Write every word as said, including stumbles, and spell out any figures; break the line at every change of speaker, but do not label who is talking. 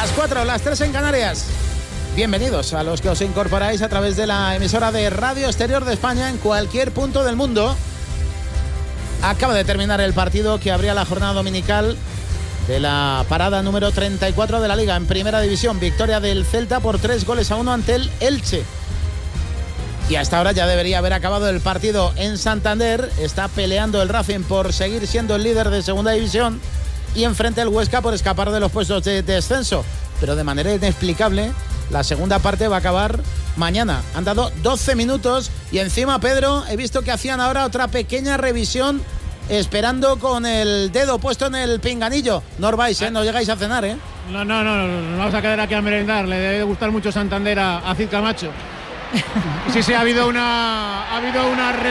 Las cuatro, las tres en Canarias. Bienvenidos a los que os incorporáis a través de la emisora de Radio Exterior de España en cualquier punto del mundo. Acaba de terminar el partido que abría la jornada dominical de la parada número treinta y cuatro de la Liga en Primera División. Victoria del Celta por tres goles a uno ante el Elche. Y hasta ahora ya debería haber acabado el partido en Santander. Está peleando el Racing por seguir siendo el líder de Segunda División y enfrente el Huesca por escapar de los puestos de descenso. Pero de manera inexplicable, la segunda parte va a acabar mañana. Han dado doce minutos y encima, Pedro, he visto que hacían ahora otra pequeña revisión esperando con el dedo puesto en el pinganillo. No os vais, ¿eh? No llegáis a cenar, ¿eh?
No, no, no, nos vamos a quedar aquí a merendar. Le debe gustar mucho Santander a, a Cid Camacho. Sí, sí, ha habido una, ha habido una